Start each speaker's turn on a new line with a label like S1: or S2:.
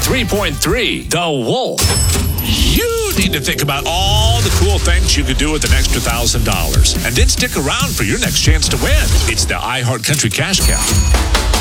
S1: 93.3 The Wolf. You need to think about all the cool things you could do with an extra $1,000. And then stick around for your next chance to win. It's the iHeart Country Cash Cow.